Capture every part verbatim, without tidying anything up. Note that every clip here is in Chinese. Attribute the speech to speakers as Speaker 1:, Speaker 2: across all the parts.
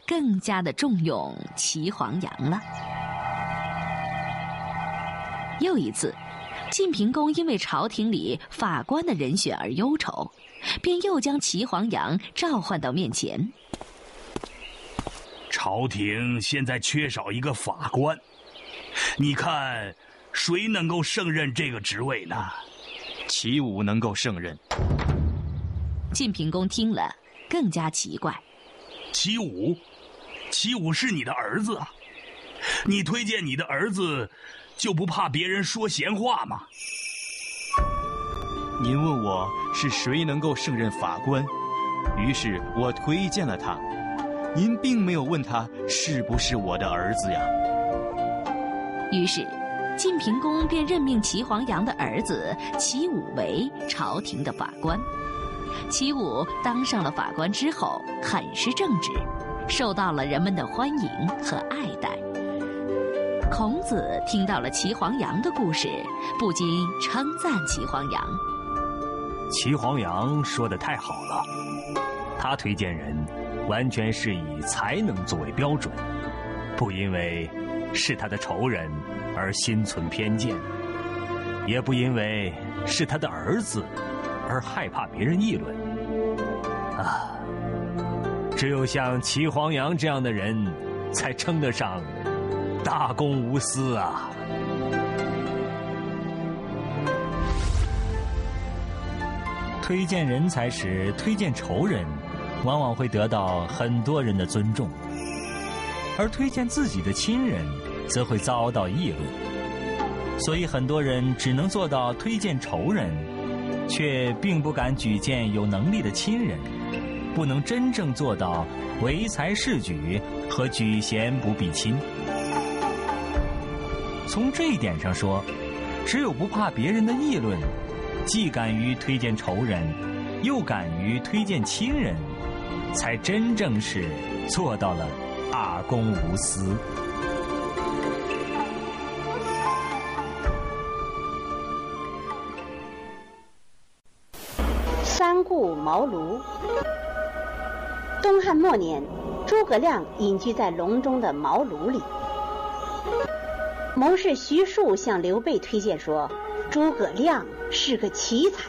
Speaker 1: 更加的重用齐黄羊了。又一次，晋平公因为朝廷里法官的人选而忧愁，便又将齐黄羊召唤到面前。
Speaker 2: 朝廷现在缺少一个法官，你看谁能够胜任这个职位呢？
Speaker 3: 齐武能够胜任。
Speaker 1: 晋平公听了更加奇怪。
Speaker 2: 齐武，齐武是你的儿子啊，你推荐你的儿子，就不怕别人说闲话吗？
Speaker 3: 您问我是谁能够胜任法官，于是我推荐了他。您并没有问他是不是我的儿子呀。
Speaker 1: 于是晋平公便任命齐黄羊的儿子齐武为朝廷的法官。齐武当上了法官之后，很是正直，受到了人们的欢迎和爱戴。孔子听到了齐黄羊的故事，不禁称赞齐黄羊。
Speaker 4: 齐黄羊说得太好了，他推荐人完全是以才能作为标准，不因为是他的仇人而心存偏见，也不因为是他的儿子而害怕别人议论。啊，只有像齐黄羊这样的人，才称得上大公无私啊！推荐人才时推荐仇人，往往会得到很多人的尊重，而推荐自己的亲人，则会遭到议论。所以很多人只能做到推荐仇人，却并不敢举荐有能力的亲人，不能真正做到唯才是举和举贤不避亲。从这一点上说，只有不怕别人的议论，既敢于推荐仇人，又敢于推荐亲人，才真正是做到了大公无私。
Speaker 5: 三顾茅庐。东汉末年，诸葛亮隐居在隆中的茅庐里。谋士徐庶向刘备推荐说，诸葛亮是个奇才。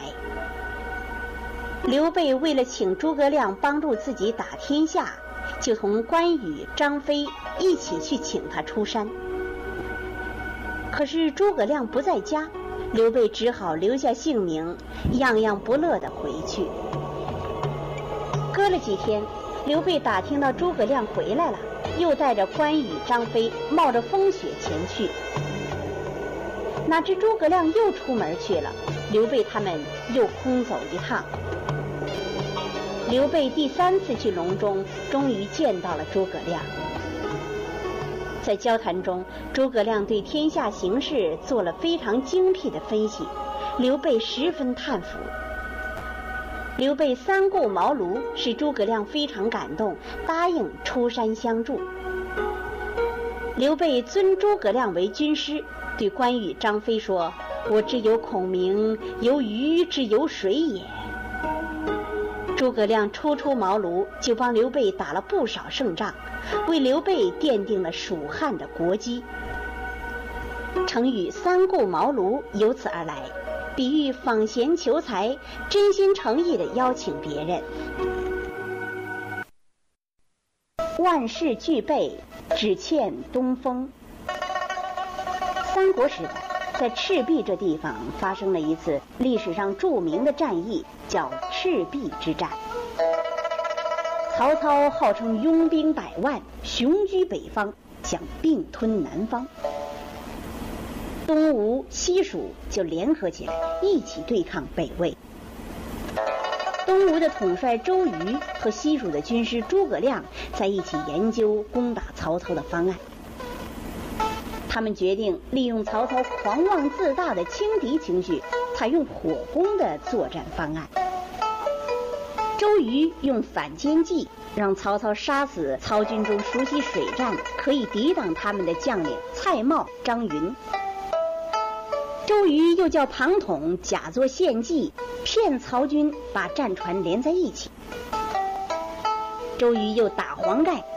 Speaker 5: 刘备为了请诸葛亮帮助自己打天下，就同关羽、张飞一起去请他出山。可是诸葛亮不在家，刘备只好留下姓名，样样不乐地回去。隔了几天，刘备打听到诸葛亮回来了，又带着关羽、张飞冒着风雪前去。哪知诸葛亮又出门去了，刘备他们又空走一趟。刘备第三次去隆中，终于见到了诸葛亮。在交谈中，诸葛亮对天下形势做了非常精辟的分析，刘备十分叹服。刘备三顾茅庐，使诸葛亮非常感动，答应出山相助。刘备尊诸葛亮为军师，对关羽、张飞说：“我之有孔明，有鱼之有水也。”诸葛亮初出茅庐，就帮刘备打了不少胜仗，为刘备奠定了蜀汉的国基。成语三顾茅庐由此而来，比喻访贤求才，真心诚意地邀请别人。万事俱备，只欠东风。三国时代，在赤壁这地方发生了一次历史上著名的战役，叫赤壁之战。曹操号称拥兵百万，雄居北方，想并吞南方。东吴、西蜀就联合起来，一起对抗北魏。东吴的统帅周瑜和西蜀的军师诸葛亮在一起研究攻打曹操的方案。他们决定利用曹操狂妄自大的轻敌情绪，采用火攻的作战方案。周瑜用反间计，让曹操杀死曹军中熟悉水战、可以抵挡他们的将领蔡瑁、张云。周瑜又叫庞统假作献计，骗曹军把战船连在一起。周瑜又打黄盖，